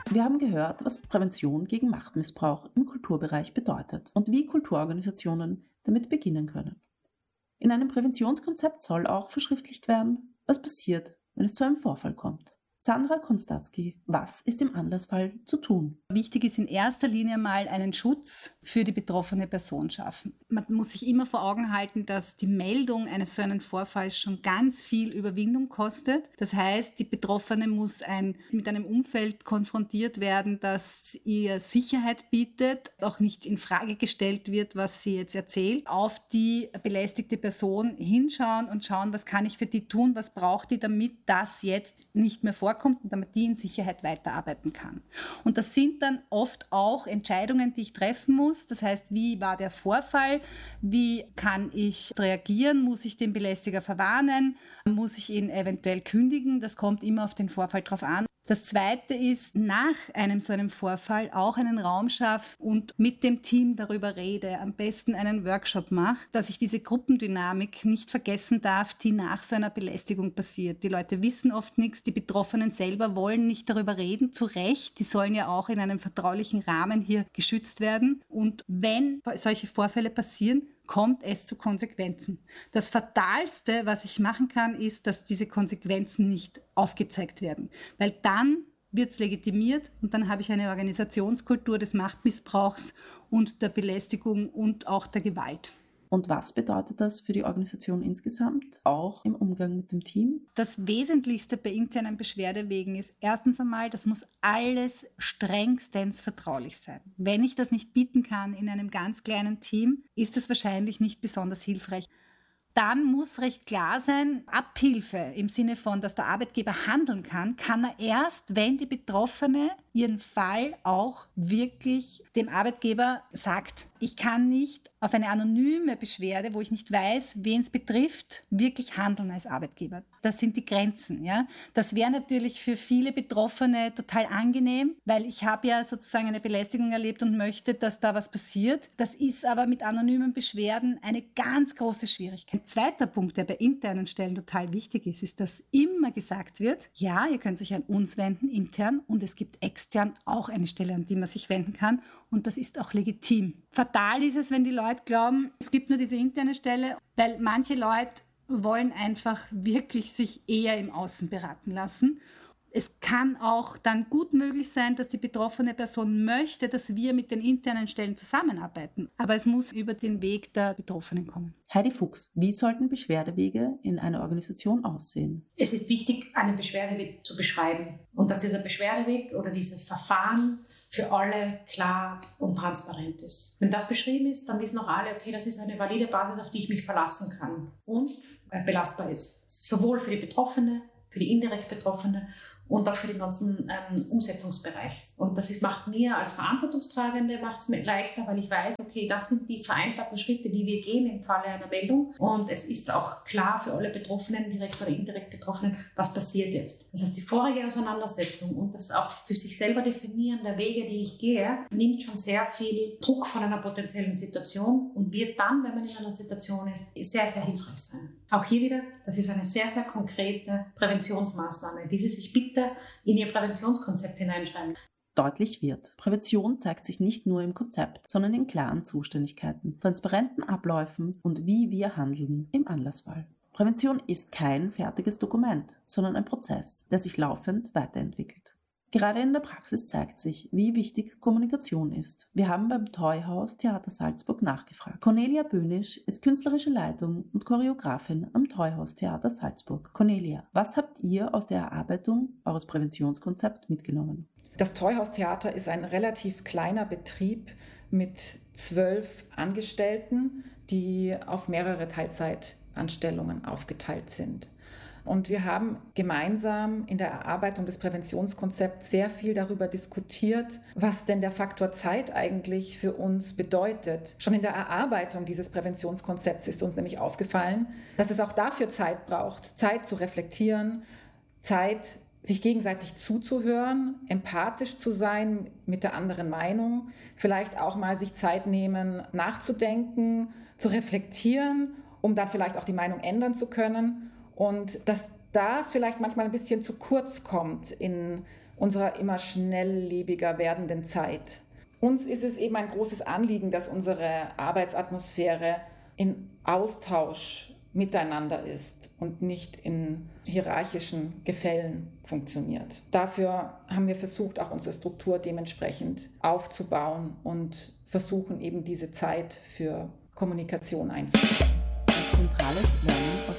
Wir haben gehört, was Prävention gegen Machtmissbrauch im Kulturbereich bedeutet und wie Kulturorganisationen damit beginnen können. In einem Präventionskonzept soll auch verschriftlicht werden, was passiert, wenn es zu einem Vorfall kommt. Sandra Konstatzky, was ist im Anlassfall zu tun? Wichtig ist in erster Linie mal einen Schutz für die betroffene Person schaffen. Man muss sich immer vor Augen halten, dass die Meldung eines so einen Vorfalls schon ganz viel Überwindung kostet. Das heißt, die Betroffene muss mit einem Umfeld konfrontiert werden, das ihr Sicherheit bietet, auch nicht in Frage gestellt wird, was sie jetzt erzählt. Auf die belästigte Person hinschauen und schauen, was kann ich für die tun, was braucht die, damit das jetzt nicht mehr vorkommt und damit die in Sicherheit weiterarbeiten kann. Und das sind dann oft auch Entscheidungen, die ich treffen muss. Das heißt, wie war der Vorfall? Wie kann ich reagieren? Muss ich den Belästiger verwarnen? Muss ich ihn eventuell kündigen? Das kommt immer auf den Vorfall drauf an. Das Zweite ist, nach so einem Vorfall auch einen Raum schaffe und mit dem Team darüber rede, am besten einen Workshop mache, dass ich diese Gruppendynamik nicht vergessen darf, die nach so einer Belästigung passiert. Die Leute wissen oft nichts, die Betroffenen selber wollen nicht darüber reden, zu Recht. Die sollen ja auch in einem vertraulichen Rahmen hier geschützt werden. Und wenn solche Vorfälle passieren, kommt es zu Konsequenzen. Das Fatalste, was ich machen kann, ist, dass diese Konsequenzen nicht aufgezeigt werden. Weil dann wird es legitimiert und dann habe ich eine Organisationskultur des Machtmissbrauchs und der Belästigung und auch der Gewalt. Und was bedeutet das für die Organisation insgesamt, auch im Umgang mit dem Team? Das Wesentlichste bei internen Beschwerdewegen ist erstens einmal, das muss alles strengstens vertraulich sein. Wenn ich das nicht bieten kann in einem ganz kleinen Team, ist das wahrscheinlich nicht besonders hilfreich. Dann muss recht klar sein, Abhilfe im Sinne von, dass der Arbeitgeber handeln kann er erst, wenn die Betroffene ihren Fall auch wirklich dem Arbeitgeber sagt. Ich kann nicht auf eine anonyme Beschwerde, wo ich nicht weiß, wen es betrifft, wirklich handeln als Arbeitgeber. Das sind die Grenzen. Ja? Das wäre natürlich für viele Betroffene total angenehm, weil ich habe ja sozusagen eine Belästigung erlebt und möchte, dass da was passiert. Das ist aber mit anonymen Beschwerden eine ganz große Schwierigkeit. Ein zweiter Punkt, der bei internen Stellen total wichtig ist, dass immer gesagt wird, ja, ihr könnt sich an uns wenden, intern, und es gibt extern auch eine Stelle, an die man sich wenden kann, und das ist auch legitim. Fatal ist es, wenn die Leute glauben, es gibt nur diese interne Stelle, weil manche Leute wollen einfach wirklich sich eher im Außen beraten lassen. Es kann auch dann gut möglich sein, dass die betroffene Person möchte, dass wir mit den internen Stellen zusammenarbeiten. Aber es muss über den Weg der Betroffenen kommen. Heidi Fuchs, wie sollten Beschwerdewege in einer Organisation aussehen? Es ist wichtig, einen Beschwerdeweg zu beschreiben und dass dieser Beschwerdeweg oder dieses Verfahren für alle klar und transparent ist. Wenn das beschrieben ist, dann wissen auch alle, okay, das ist eine valide Basis, auf die ich mich verlassen kann und belastbar ist. Sowohl für die Betroffene, für die indirekt Betroffene und auch für den ganzen Umsetzungsbereich. Und das macht mir als Verantwortungstragende macht's mir leichter, weil ich weiß, okay, das sind die vereinbarten Schritte, die wir gehen im Falle einer Meldung. Und es ist auch klar für alle Betroffenen, direkt oder indirekt Betroffenen, was passiert jetzt. Das heißt, die vorige Auseinandersetzung und das auch für sich selber definieren der Wege, die ich gehe, nimmt schon sehr viel Druck von einer potenziellen Situation und wird dann, wenn man in einer Situation ist, sehr, sehr hilfreich sein. Auch hier wieder, das ist eine sehr, sehr konkrete Präventionsmaßnahme, die Sie sich bitte in Ihr Präventionskonzept hineinschreiben. Deutlich wird, Prävention zeigt sich nicht nur im Konzept, sondern in klaren Zuständigkeiten, transparenten Abläufen und wie wir handeln im Anlassfall. Prävention ist kein fertiges Dokument, sondern ein Prozess, der sich laufend weiterentwickelt. Gerade in der Praxis zeigt sich, wie wichtig Kommunikation ist. Wir haben beim Toyhaus Theater Salzburg nachgefragt. Cornelia Bönisch ist künstlerische Leitung und Choreografin am Toyhaus Theater Salzburg. Cornelia, was habt ihr aus der Erarbeitung eures Präventionskonzepts mitgenommen? Das Toyhaus Theater ist ein relativ kleiner Betrieb mit 12 Angestellten, die auf mehrere Teilzeitanstellungen aufgeteilt sind. Und wir haben gemeinsam in der Erarbeitung des Präventionskonzepts sehr viel darüber diskutiert, was denn der Faktor Zeit eigentlich für uns bedeutet. Schon in der Erarbeitung dieses Präventionskonzepts ist uns nämlich aufgefallen, dass es auch dafür Zeit braucht, Zeit zu reflektieren, Zeit, sich gegenseitig zuzuhören, empathisch zu sein mit der anderen Meinung, vielleicht auch mal sich Zeit nehmen, nachzudenken, zu reflektieren, um dann vielleicht auch die Meinung ändern zu können. Und dass das vielleicht manchmal ein bisschen zu kurz kommt in unserer immer schnelllebiger werdenden Zeit. Uns ist es eben ein großes Anliegen, dass unsere Arbeitsatmosphäre in Austausch miteinander ist und nicht in hierarchischen Gefällen funktioniert. Dafür haben wir versucht, auch unsere Struktur dementsprechend aufzubauen und versuchen eben diese Zeit für Kommunikation einzubauen. Ein zentrales Learning aus